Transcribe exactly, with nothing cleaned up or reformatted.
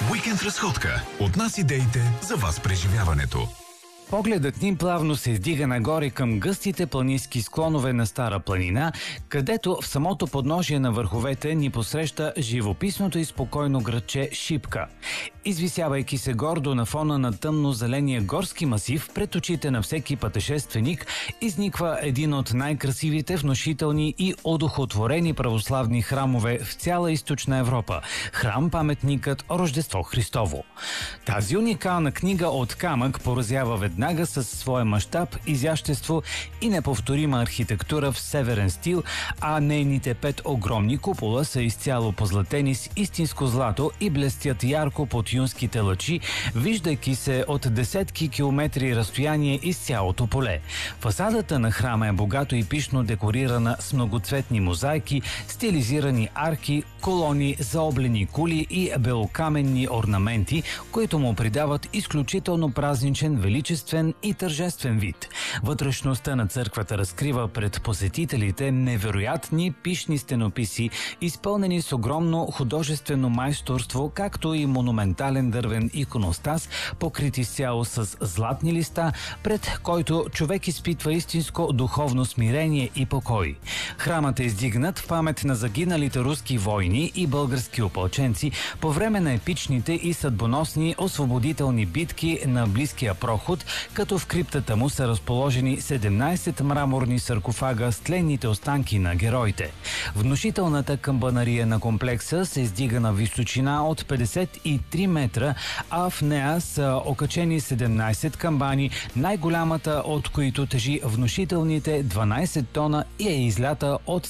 Уикенд разходка. От нас идеите за вас преживяването. Погледът ни плавно се издига нагоре към гъстите планински склонове на Стара планина, където в самото подножие на върховете ни посреща живописното и спокойно градче Шипка. Извисявайки се гордо на фона на тъмно-зеления горски масив, пред очите на всеки пътешественик изниква един от най-красивите, внушителни и одухотворени православни храмове в цяла Източна Европа – храм-паметникът Рождество Христово. Тази уникална книга от камък поразява веднага със своя мащаб, изящество и неповторима архитектура в северен стил, а нейните пет огромни купола са изцяло позлатени с истинско злато и блестят ярко под юнските лъчи, виждайки се от десетки километри разстояние из цялото поле. Фасадата на храма е богато и пишно декорирана с многоцветни мозайки, стилизирани арки, колони, заоблени кули и белокаменни орнаменти, които му придават изключително празничен, величествен и тържествен вид. Вътрешността на църквата разкрива пред посетителите невероятни пишни стенописи, изпълнени с огромно художествено майсторство, както и монументален дървен иконостас, покрит изцяло с златни листа, пред който човек изпитва истинско духовно смирение и покой. Храмът е издигнат в памет на загиналите руски войни и български опълченци по време на епичните и съдбоносни освободителни битки на Близкия проход, като в криптата му са разположени седемнайсет мраморни саркофага с тленните останки на героите. Внушителната камбанария на комплекса се издига на височина от петдесет и три метра, а в нея са окачени седемнайсет камбани, най-голямата от които тежи внушителните дванайсет тона и е излята от